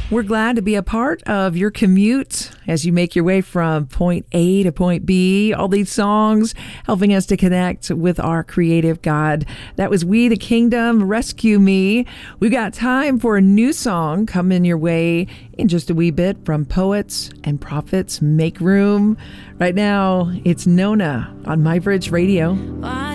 We're glad to be a part of your commute as you make your way from point A to point B. All these songs helping us to connect with our creative God. That was We the Kingdom, Rescue Me. We've got time for a new song coming your way in just a wee bit from Poets and Prophets. Make room. Right now, it's Nona on MyBridge Radio.